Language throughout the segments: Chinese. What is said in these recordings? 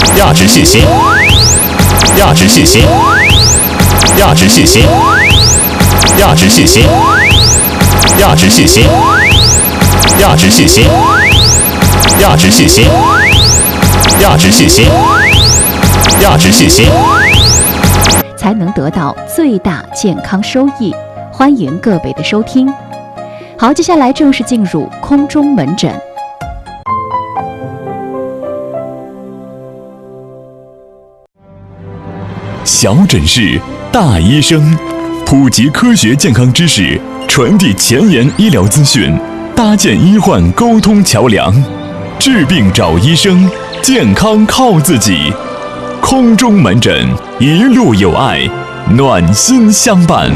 亚值信息，亚值信息，亚值信息，亚值信息，亚值信息，亚值信息，亚值信息，亚值信息，亚值信息， 才能得到最大健康收益。欢迎各位的收听。好，接下来正式进入空中门诊。 小诊室，大医生，普及科学健康知识，传递前沿医疗资讯，搭建医患沟通桥梁。治病找医生，健康靠自己。空中门诊，一路有爱，暖心相伴。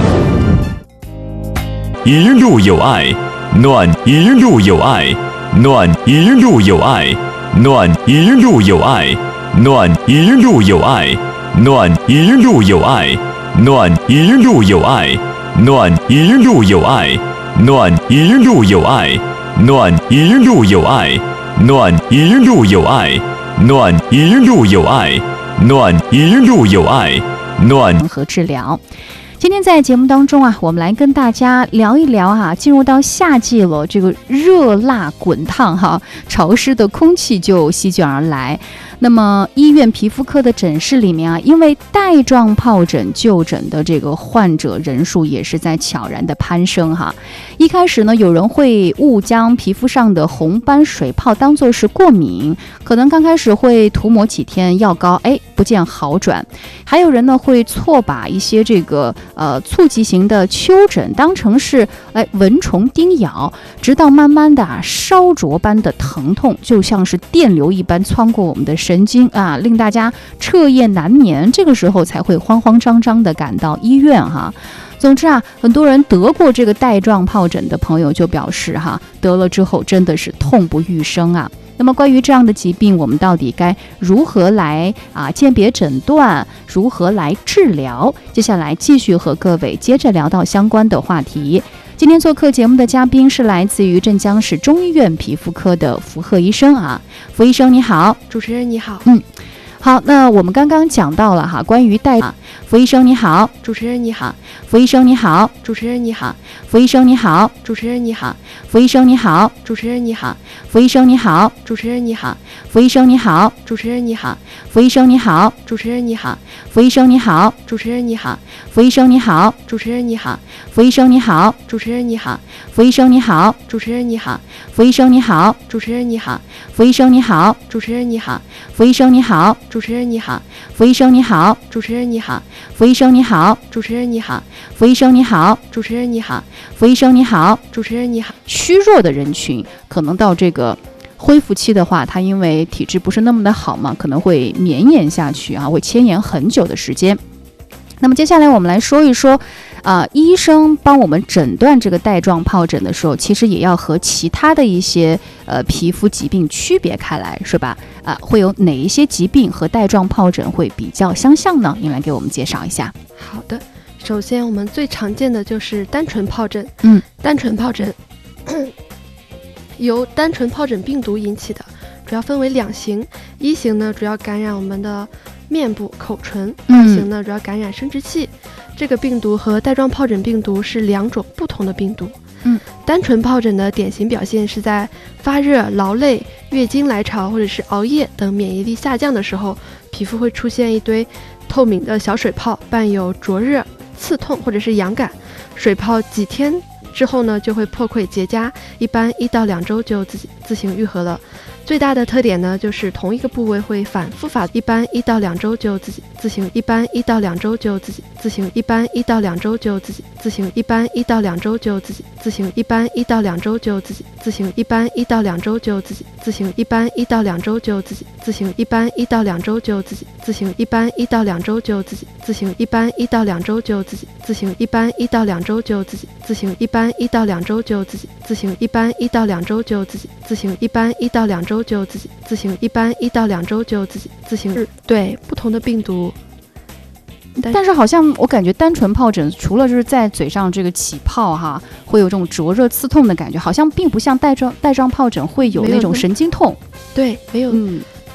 一路有爱，暖一路有爱，暖一路有爱，暖一路有爱，暖一路有爱，暖一路有爱，暖一路有爱，暖一路有爱，暖一路有爱，暖一路有爱，暖一路有爱，暖一路有爱，暖一路有爱，暖和治疗。今天在节目当中啊，我们来跟大家聊一聊进入到夏季了，这个热辣滚烫潮湿的空气就席卷而来。那么医院皮肤科的诊室里面因为带状疱疹就诊的这个患者人数也是在悄然的攀升一开始呢，有人会误将皮肤上的红斑水泡当作是过敏，可能刚开始会涂抹几天药膏，不见好转。还有人呢会错把一些这个促急型的丘疹当成是蚊虫叮咬，直到慢慢的烧灼般的疼痛，就像是电流一般穿过我们的神经令大家彻夜难眠，这个时候才会慌慌张张的赶到医院总之很多人得过这个带状疱疹的朋友就表示得了之后真的是痛不欲生那么关于这样的疾病，我们到底该如何来鉴别诊断，如何来治疗？接下来继续和各位接着聊到相关的话题。今天做客节目的嘉宾是来自于镇江市中医院皮肤科的符贺医生符医生你好。 主持人你好。 好，那我们刚刚讲到了关于符医生你好。 主持人你好。 符医生你好。 主持人你好。 符医生你好。 主持人你好。 符医生你好。 主持人你好。 符医生你好。 主持人你好。 符医生你好。 主持人你好。 符医生你好。 主持人你好。 符医生你好。 主持人你好。 符医生你好。 主持人你好。 符医生你好。 主持人你好。 符医生你好。 主持人你好。 符医生你好。 主持人你好。 符医生你好。 主持人你好。 符医生你好。 主持人你好。 符医生你好。 主持人你好。 符医生你好。 主持人你好。 符医生你好。 主持人你好。 符医生你好。 主持人你好。 虚弱的人群可能到这个恢复期的话，他因为体质不是那么的好嘛，可能会绵延下去会牵延很久的时间。那么接下来我们来说一说医生帮我们诊断这个带状疱疹的时候，其实也要和其他的一些皮肤疾病区别开来，是吧？会有哪一些疾病和带状疱疹会比较相像呢？您来给我们介绍一下。 好的，首先我们最常见的就是单纯疱疹。单纯疱疹由单纯疱疹病毒引起的，主要分为2型。一型呢，主要感染我们的面部、口唇；二型呢，主要感染生殖器。这个病毒和带状疱疹病毒是2种不同的病毒。单纯疱疹的典型表现是在发热、劳累、月经来潮或者是熬夜等免疫力下降的时候，皮肤会出现一堆透明的小水泡，伴有灼热、刺痛或者是痒感。水泡几天之后呢，就会破溃结痂，一般1到2周就自行愈合了。最大的特点呢，就是同一个部位会反复发，一般1到2周就自行，一般1到2周就自行，一般1到2周就自行，一般1到2周就自行，一般1到2周就自行，一般1到2周就自行，一般1到2周就自行，一般1到2周就自行，一般1到2周就自行，一般1到2周就自行，一般1到2周就自行，一般1到2周就自行，一般1到2周就自行，一般1到2周就自行，一般1到2周就自行。对，不同的病毒。 但是好像我感觉单纯疱疹除了就是在嘴上这个起泡会有这种灼热刺痛的感觉，好像并不像带状疱疹会有那种神经痛。 对，没有。